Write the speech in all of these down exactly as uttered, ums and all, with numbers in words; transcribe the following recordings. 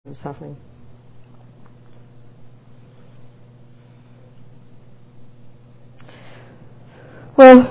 suffering. Well,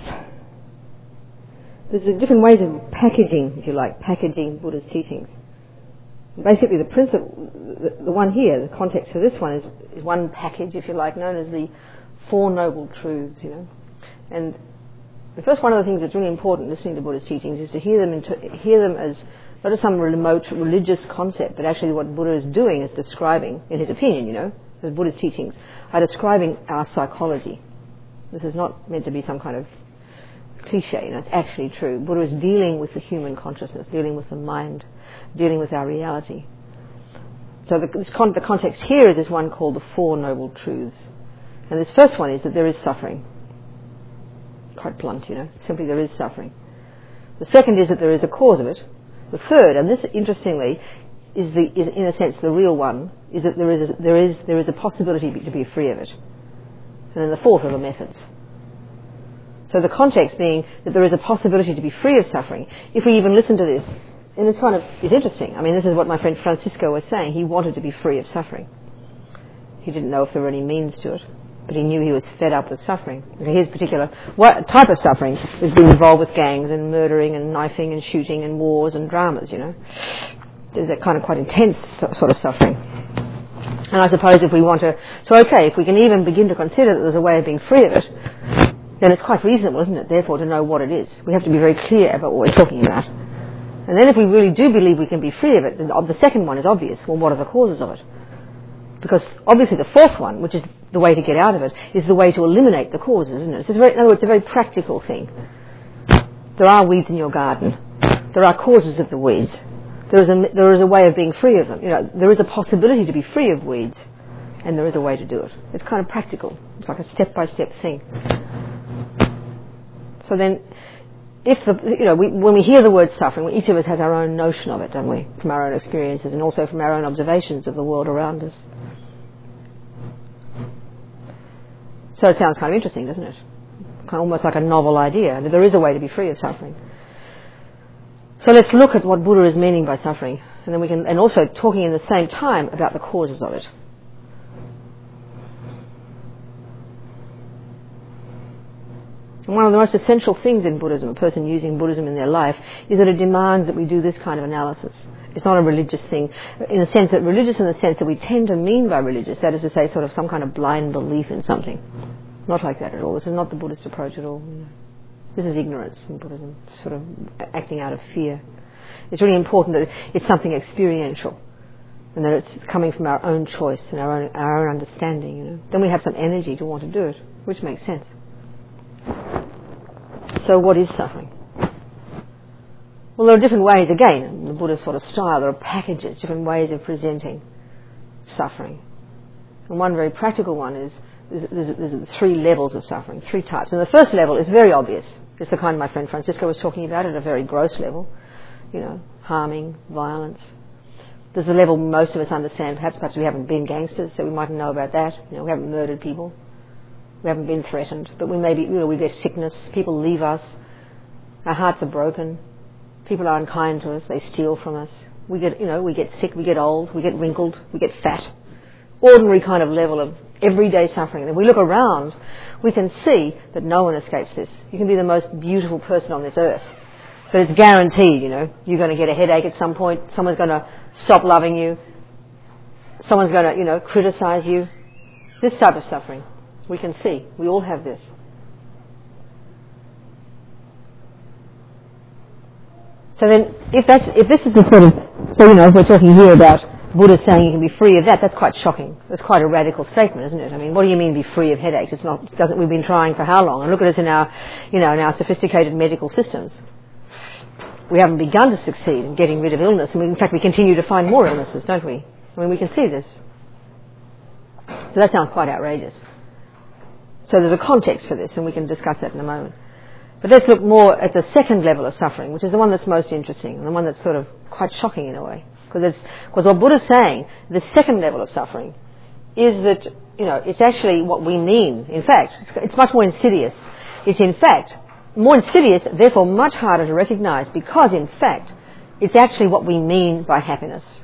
there's different ways of packaging, if you like, packaging Buddha's teachings. Basically, the principle, the, the one here, the context for this one is, is one package, if you like, known as the Four Noble Truths, you know. And the first one of the things that's really important listening to Buddha's teachings is to hear them, into, hear them as not as some remote religious concept, but actually what Buddha is doing is describing, in his opinion, you know, as Buddha's teachings are describing our psychology. This is not meant to be some kind of cliche, you know, it's actually true. Buddha is dealing with the human consciousness, dealing with the mind, dealing with our reality. So the, this con- the context here is this one called the Four Noble Truths. And this first one is that there is suffering. Quite blunt, you know, simply there is suffering. The second is that there is a cause of it. The third, and this interestingly is, the, is in a sense the real one, is that there is a, there is there is a possibility to be free of it. And then the fourth are the methods. So the context being that there is a possibility to be free of suffering. If we even listen to this, and it's kind of is interesting. I mean, this is what my friend Francisco was saying. He wanted to be free of suffering. He didn't know if there were any means to it, but he knew he was fed up with suffering. His particular what type of suffering is being involved with gangs and murdering and knifing and shooting and wars and dramas, you know. There's that kind of quite intense sort of suffering. And I suppose if we want to... So, okay, if we can even begin to consider that there's a way of being free of it, then it's quite reasonable, isn't it, therefore, to know what it is. We have to be very clear about what we're talking about. And then if we really do believe we can be free of it, then the second one is obvious. Well, what are the causes of it? Because obviously the fourth one, which is the way to get out of it, is the way to eliminate the causes, isn't it? It's very, in other words, it's a very practical thing. There are weeds in your garden. There are causes of the weeds. There is a, there is a way of being free of them. You know, there is a possibility to be free of weeds, and there is a way to do it. It's kind of practical. It's like a step-by-step thing. So then, if the, you know, we, when we hear the word suffering, each of us has our own notion of it, don't we? From our own experiences and also from our own observations of the world around us. So it sounds kind of interesting, doesn't it? Kind of almost like a novel idea, that there is a way to be free of suffering. So let's look at what Buddha is meaning by suffering, and then we can, and also talking in the same time about the causes of it. And one of the most essential things in Buddhism, a person using Buddhism in their life, is that it demands that we do this kind of analysis. It's not a religious thing, in the sense that religious in the sense that we tend to mean by religious, that is to say, sort of some kind of blind belief in something. Not like that at all. This is not the Buddhist approach at all. You know. This is ignorance in Buddhism, sort of acting out of fear. It's really important that it's something experiential, and that it's coming from our own choice and our own, our own understanding. You know. Then we have some energy to want to do it, which makes sense. So what is suffering? Well, there are different ways, again, in the Buddhist sort of style, there are packages, different ways of presenting suffering. And one very practical one is, there's, there's, there's three levels of suffering, three types. And the first level is very obvious. It's the kind my friend Francisco was talking about at a very gross level. You know, harming, violence. There's the level most of us understand, perhaps, perhaps we haven't been gangsters, so we mightn't know about that. You know, we haven't murdered people. We haven't been threatened, but we maybe, you know, we get sickness, people leave us, our hearts are broken, people are unkind to us, they steal from us, we get, you know, we get sick, we get old, we get wrinkled, we get fat. Ordinary kind of level of everyday suffering. And if we look around, we can see that no one escapes this. You can be the most beautiful person on this earth, but it's guaranteed, you know, you're going to get a headache at some point, someone's going to stop loving you, someone's going to, you know, criticize you. This type of suffering. We can see. We all have this. So then, if that's if this is the sort of, so you know, if we're talking here about Buddha saying you can be free of that, that's quite shocking. That's quite a radical statement, isn't it? I mean, what do you mean be free of headaches? It's not. It doesn't. We've been trying for how long? And look at us in our, you know, in our sophisticated medical systems. We haven't begun to succeed in getting rid of illness, and we, in fact, we continue to find more illnesses, don't we? I mean, we can see this. So that sounds quite outrageous. So there's a context for this, and we can discuss that in a moment. But let's look more at the second level of suffering, which is the one that's most interesting, and the one that's sort of quite shocking in a way. Because because what Buddha's saying, the second level of suffering, is that, you know, it's actually what we mean. In fact, it's, it's much more insidious. It's in fact more insidious, therefore much harder to recognise, because in fact, it's actually what we mean by happiness.